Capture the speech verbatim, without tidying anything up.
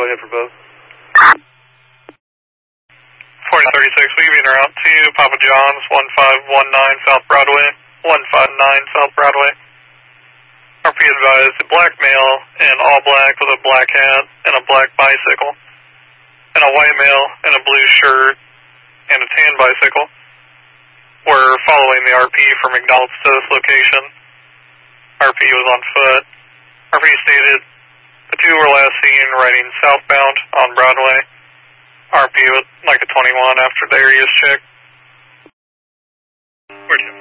ahead for both. forty thirty-six, we give you route to Papa John's, one five one nine South Broadway, one five nine South Broadway. R P advised a black male in all black with a black hat and a black bicycle, and a white male in a blue shirt and a tan bicycle. We're following the R P from McDonald's to this location. R P was on foot. R P stated the two were last seen riding southbound on Broadway. R P was like a twenty-one after the area's check. Where'd you